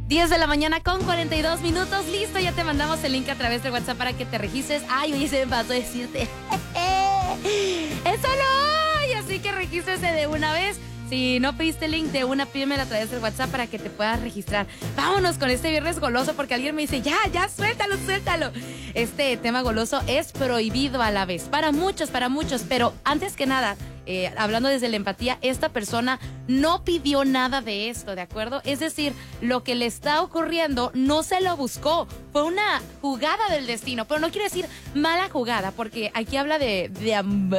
10 de la mañana con 42 minutos. Listo, ya te mandamos el link a través del WhatsApp para que te registres. Ay, oye, se me pasó decirte. ¡Eso no! Así que regístrese de una vez. Si no pediste el link de una, pídemelo a través del WhatsApp para que te puedas registrar. Vámonos con este viernes goloso, porque alguien me dice, ya, suéltalo. Este tema goloso es prohibido a la vez. Para muchos, pero antes que nada, hablando desde la empatía, esta persona no pidió nada de esto, ¿de acuerdo? Es decir, lo que le está ocurriendo no se lo buscó, fue una jugada del destino, pero no quiere decir mala jugada, porque aquí habla de amor.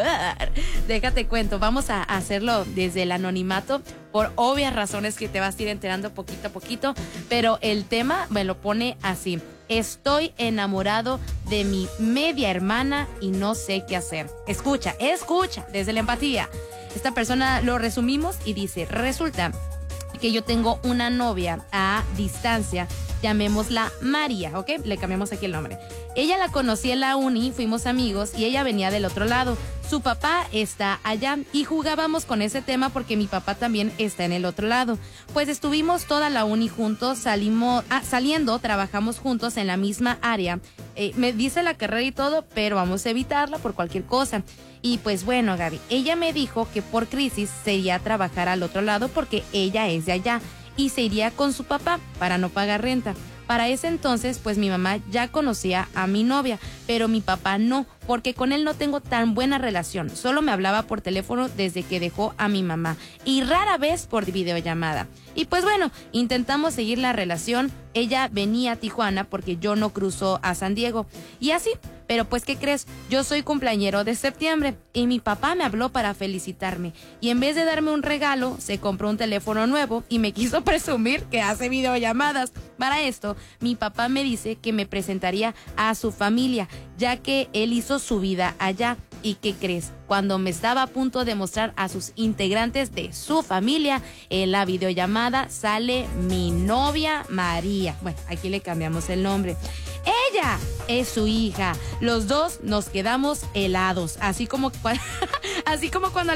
Déjate cuento, vamos a hacerlo desde el anonimato, por obvias razones que te vas a ir enterando poquito a poquito, pero el tema me lo pone así: estoy enamorado de mi media hermana y no sé qué hacer. Escucha, desde la empatía. Esta persona lo resumimos y dice, resulta que yo tengo una novia a distancia, llamémosla María, ¿ok? Le cambiamos aquí el nombre. Ella la conocí en la uni, fuimos amigos y ella venía del otro lado. Su papá está allá y jugábamos con ese tema porque mi papá también está en el otro lado. Pues estuvimos toda la uni juntos, saliendo, trabajamos juntos en la misma área. Me dice la carrera y todo, pero vamos a evitarla por cualquier cosa. Y pues bueno, Gaby, ella me dijo que por crisis se iría a trabajar al otro lado porque ella es de allá y se iría con su papá para no pagar renta. Para ese entonces, pues mi mamá ya conocía a mi novia, pero mi papá no, porque con él no tengo tan buena relación. Solo me hablaba por teléfono desde que dejó a mi mamá y rara vez por videollamada. Y pues bueno, intentamos seguir la relación. Ella venía a Tijuana porque yo no cruzo a San Diego. Y así, pero pues ¿qué crees? Yo soy cumpleañero de septiembre y mi papá me habló para felicitarme. Y en vez de darme un regalo, se compró un teléfono nuevo y me quiso presumir que hace videollamadas. Para esto, mi papá me dice que me presentaría a su familia, ya que él hizo su vida allá. ¿Y qué crees? Cuando me estaba a punto de mostrar a sus integrantes de su familia, en la videollamada sale mi novia María. Bueno, aquí le cambiamos el nombre. Ella es su hija. Los dos nos quedamos helados, así como cuando